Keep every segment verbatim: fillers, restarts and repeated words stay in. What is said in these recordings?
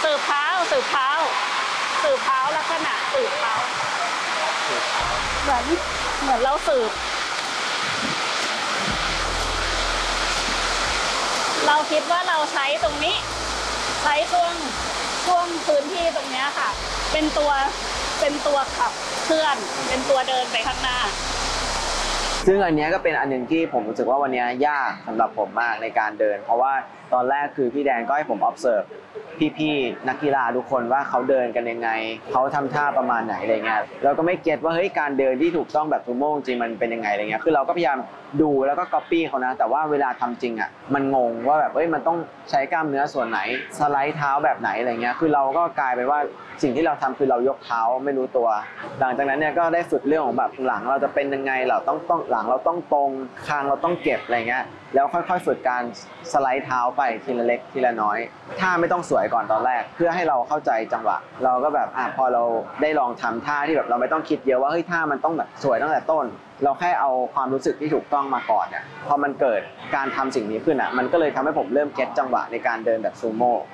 สืบเท้าสืบเท้าสืบเท้าลักษณะสืบเท้าเหมือนเหมือนเราสืบเราคิดว่าเราใช้ตรงนี้ใช้ช่วงช่วงพื้นที่ตรงนี้ค่ะเป็นตัวเป็นตัวขับเคลื่อนเป็นตัวเดินไปข้างหน้าซึ่งอันนี้ก็เป็นอันหนึ่งที่ผมรู้สึกว่าวันนี้ยากสำหรับผมมากในการเดินเพราะว่าตอนแรกคือพี่แดนก็ให้ผม observe พี่ๆนักกีฬาทุกคนว่าเขาเดินกันยังไงเขาทำท่าประมาณไหนอะไรเงี้ยเราก็ไม่เก็ตว่าเฮ้ยการเดินที่ถูกต้องแบบซูโม่จริงมันเป็นยังไงอะไรเงี้ยคือเราก็พยายามดูแล้วก็ copy เขานะแต่ว่าเวลาทำจริงอ่ะมันงงว่าแบบเฮ้ยมันต้องใช้กล้ามเนื้อส่วนไหนสไลด์เท้าแบบไหนอะไรเงี้ยคือเราก็กลายเป็นว่าสิ่งที่เราทำคือเรายกเท้าไม่รู้ตัวหลังจากนั้นเนี่ยก็ได้ฝึกเรื่องของแบบหลังเราจะเป็นยังไงเราต้องต้องหลังเราต้องตรงคางเราต้องเก็บอะไรเงี้ยแล้วค่อยๆฝึกการสไลด์เท้าไปทีละเล็กทีละน้อยท่าไม่ต้องสวยก่อนตอนแรกเพื่อให้เราเข้าใจจังหวะเราก็แบบอ่ะพอเราได้ลองทำท่าที่แบบเราไม่ต้องคิดเยอะว่าเฮ้ยท่ามันต้องแบบสวยตั้งแต่ต้นเราแค่เอาความรู้สึกที่ถูกต้องมาก่อนเนี่ยพอมันเกิดการทำสิ่งนี้ขึ้นอ่ะมันก็เลยทำให้ผมเริ่มเก็ตจังหวะในการเดินแบบซูโม่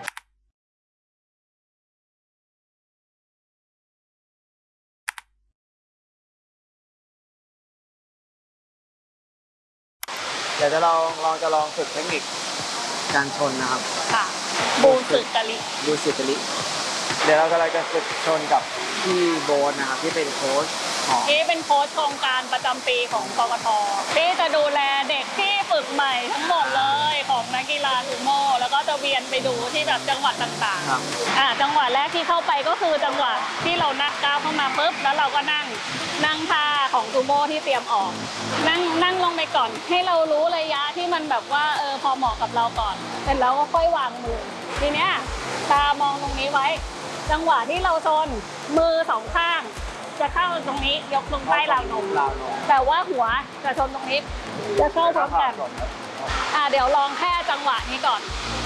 เดี๋ยวจะลองลองจะลองฝึกเทคนิคการชนนะครับค่ะบูสึกะลิบูสึกะลิเดี๋ยวเรากำลังจะฝึกชนกับพี่โบ๊ทนะครับที่เป็นโค้ชของที่เป็นโค้ชโครงการประจำปีของกกท.ที่จะดูแลเด็กที่ฝึกใหม่ทั้งหมดเลยของนักกีฬาซูโม่แล้วก็จะเวียนไปดูที่แบบจังหวัดต่างๆอ่าจังหวะแรกที่เข้าไปก็คือจังหวะที่เรานักก้าวเข้ามาปุ๊บแล้วเราก็นั่งนั่งท่าของซูโม่ที่เตรียมออกนั่งนั่งลงไปก่อนให้เรารู้ระยะที่มันแบบว่าเออพอเหมาะกับเราก่อนเสร็จแล้วก็ค่อยวางมือทีเนี้ยตามองตรงนี้ไว้จังหวะที่เราชนมือสองข้างจะเข้าตรงนี้ยกลงใต้ราวนมแต่ว่าหัวจะชนตรงนี้จะเข้าพร้อมกันอ่าเดี๋ยวลองแค่จังหวะนี้ก่อน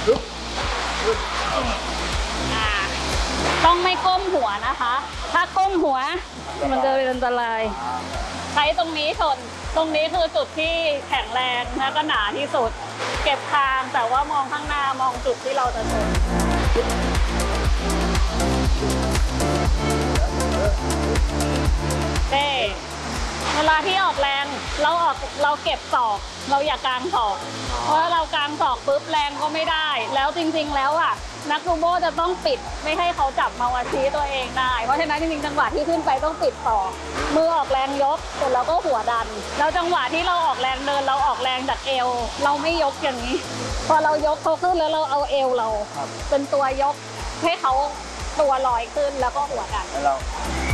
อ่าต้องไม่ก้มหัวนะคะถ้าก้มหัวมันจะเป็นอันตรายใช้ตรงนี้ชนตรงนี้คือจุดที่แข็งแรงและก็หนาที่สุดเก็บคางแต่ว่ามองข้างหน้ามองจุดที่เราจะชนเด้เวลาที่ออกแรงเราออกเราเก็บศอกเราอย่ากางศอกเพราะเรากางศอกปุ๊บแรงก็ไม่ได้แล้วจริงๆแล้วอ่ะนักซูโม่จะต้องปิดไม่ให้เขาจับมาวาชีตัวเองได้เพราะฉะนั้นจริงๆจังหวะที่ขึ้นไปต้องปิดศอกมือออกแรงยกเสร็จแล้วก็หัวดันแล้วจังหวะที่เราออกแรงเดินเราออกแรงจากเอวเราไม่ยกอย่างนี้พอเรายกเขาขึ้นแล้วเราเอาเอวเราเป็นตัวยกให้เขาตัวลอยขึ้นแล้วก็หัวดัน